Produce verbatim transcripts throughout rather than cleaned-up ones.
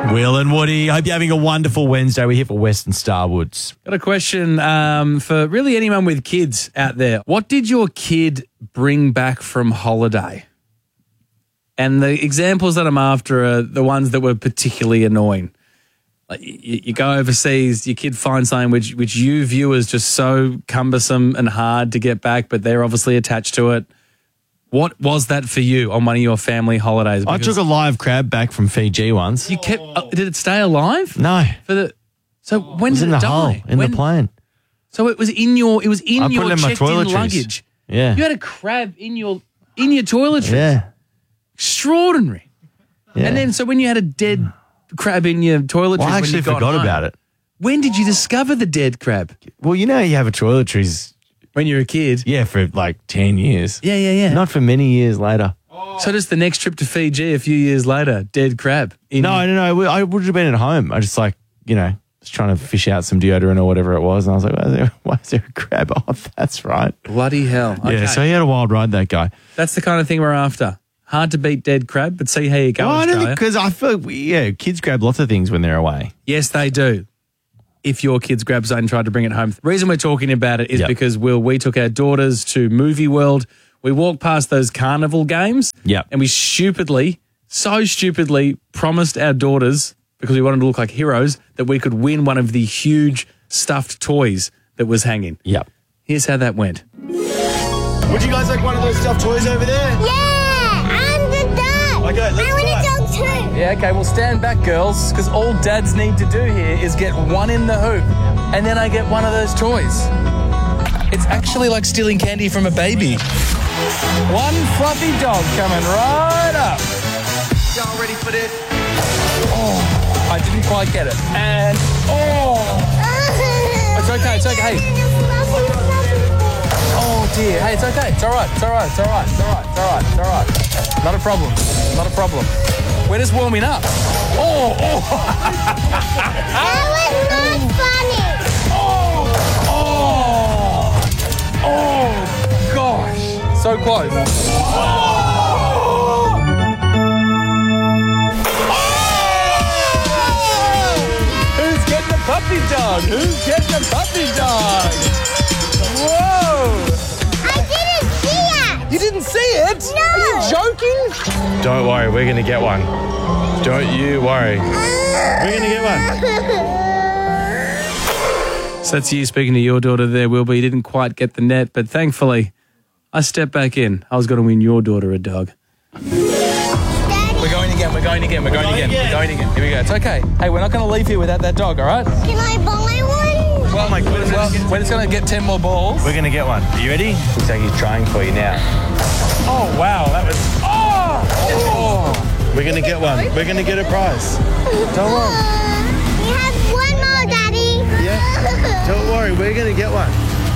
Will and Woody, hope you're having a wonderful Wednesday. We're here for Western Starwoods. Got a question um, for really anyone with kids out there. What did your kid bring back from holiday? And the examples that I'm after are the ones that were particularly annoying. Like you, you go overseas, your kid finds something which, which you view as just so cumbersome and hard to get back, but they're obviously attached to it. What was that for you on one of your family holidays? I took a live crab back from Fiji once. You kept. Uh, did it stay alive? No. For the. So when it was did in it the die? hull, in when, the plane. So it was in your. It was in I put your it in my checked-in toiletries. luggage. Yeah. You had a crab in your in your toiletries. Yeah. Extraordinary. Yeah. And then so when you had a dead crab in your toiletries, Well, I when actually you got forgot home, about it. When did you discover the dead crab? Well, you know you have a toiletries. When you're a kid. Yeah, for like ten years. Yeah, yeah, yeah. Not for many years later. So just the next trip to Fiji a few years later, dead crab. In No, no, no. I would have been at home. I just like, you know, was trying to fish out some deodorant or whatever it was. And I was like, why is there, why is there a crab? Oh, that's right. Bloody hell. Okay. Yeah, so he had a wild ride, that guy. That's the kind of thing we're after. Hard to beat dead crab, but see how you go, Well, I don't Australia. think, because I feel like, we, yeah, kids grab lots of things when they're away. Yes, they do. If your kids grabbed something and tried to bring it home. The reason we're talking about it is Yep. because, Will, we took our daughters to Movie World. We walked past those carnival games. Yep. And we stupidly, so stupidly promised our daughters, because we wanted to look like heroes, that we could win one of the huge stuffed toys that was hanging. Yep. Here's how that went. Would you guys like one of those stuffed toys over there? Yeah, I'm the dog. Okay, let's I want try. a dog too. Yeah, okay, well, stand back, girls, because all dads need to do here is get one in the hoop, and then I get one of those toys. It's actually like stealing candy from a baby. One fluffy dog coming right up. Y'all ready for this? Oh, I didn't quite get it. And, oh, it's okay, it's okay. Hey. Oh, dear. Hey, it's okay. It's all right, it's all right, it's all right, it's all right, it's all right, it's all right. Not a problem, not a problem. We're just warming up. Oh, oh. That was not funny. Oh, oh, oh, gosh. So close. Who's getting the puppy dog? Who's getting the puppy dog? Whoa. I didn't see it. You didn't see it? No. Are you joking? Don't worry, we're going to get one. Don't you worry. We're going to get one. So that's you speaking to your daughter there, Will, but you didn't quite get the net. But thankfully, I stepped back in. I was going to win your daughter a dog. Daddy, We're going again, we're going again, we're going again, we're going again. Here we go. It's okay. Hey, we're not going to leave here without that dog, all right? can I buy one? Well, my goodness. well, we're just going to get ten more balls. We're going to get one. Are you ready? Looks like he's trying for you now. Oh, wow. That was... Oh! Oh! We're going to get one. We're going to get a prize. Don't worry. We have one more, Daddy. Yeah? Don't worry, we're going to get one.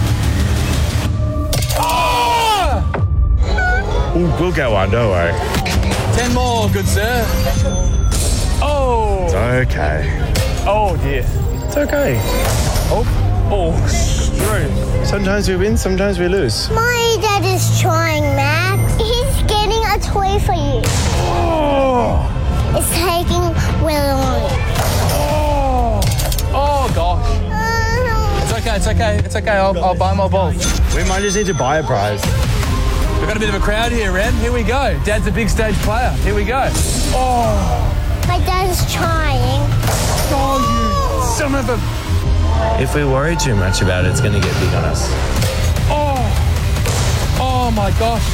Oh! Ooh, we'll get one, don't worry. Ten more, good sir. Oh! It's okay. Oh, dear. It's okay. Oh, oh, screw. Sometimes we win, sometimes we lose. My dad is trying, Max. He's getting a toy for you. Oh! It's taking Will. Oh! Oh, gosh. Uh, It's okay, it's okay, it's okay. I'll, I'll buy more balls. We might just need to buy a prize. We've got a bit of a crowd here, Ren. Here we go. Dad's a big stage player. Here we go. Oh! my dad is trying. Oh, you son of a... If we worry too much about it, it's going to get big on us. Oh! Oh, my gosh.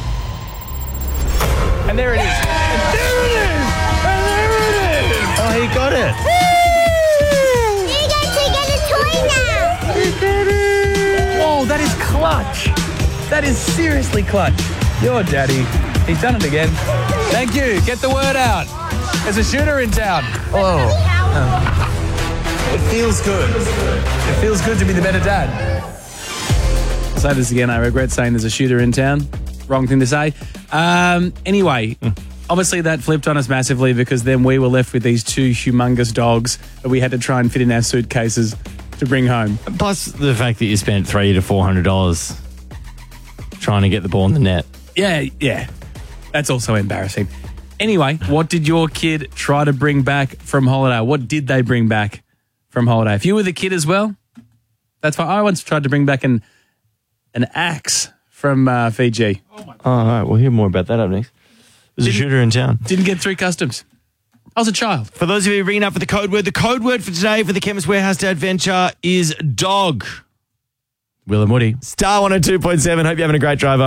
And there it is. And there it is! And there it is! Oh, he got it. You get to get a toy now. He got it! Whoa, that is clutch. That is seriously clutch. Your daddy. He's done it again. Thank you. Get the word out. There's a shooter in town. Oh. oh. It feels good. It feels good to be the better dad. I'll say this again. I regret saying there's a shooter in town. Wrong thing to say. Um, anyway, obviously that flipped on us massively because then we were left with these two humongous dogs that we had to try and fit in our suitcases to bring home. Plus the fact that you spent three to four hundred dollars trying to get the ball in the net. Yeah, yeah. That's also embarrassing. Anyway, what did your kid try to bring back from holiday? What did they bring back from holiday? If you were the kid as well, that's fine. I once tried to bring back an an axe from uh, Fiji. Oh, all right. We'll hear more about that up next. There's a shooter in town. Didn't get through customs. I was a child. For those of you ringing up for the code word, the code word for today for the Chemist Warehouse Day Adventure is dog. Will and Woody. Star one oh two point seven. Hope you're having a great drive home.